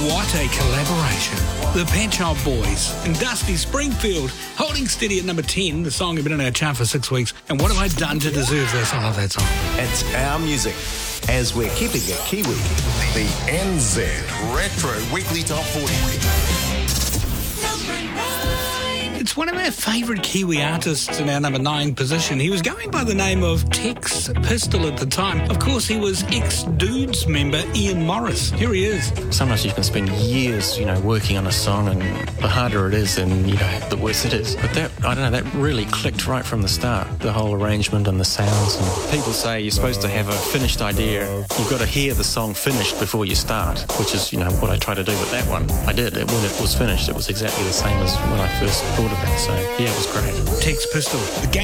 What a collaboration. The Pet Shop Boys and Dusty Springfield holding steady at number 10. The song had been in our chart for 6 weeks. And what have I done to deserve this? I love that song. It's our music, as we're keeping it Kiwi. The NZ Retro Weekly Top 40. It's one of our favourite Kiwi artists in our number 9 position. He was going by the name of Tex Pistol at the time. Of course, he was ex-Dudes member Ian Morris. Here he is. Sometimes you can spend years, working on a song, and the harder it is, then, the worse it is. But that really clicked right from the start, the whole arrangement and the sounds. And people say you're supposed to have a finished idea. You've got to hear the song finished before you start, which is, what I try to do with that one. I did. When it was finished, it was exactly the same as when I first thought of it. So, yeah, it was great. Tex Pistol, the game.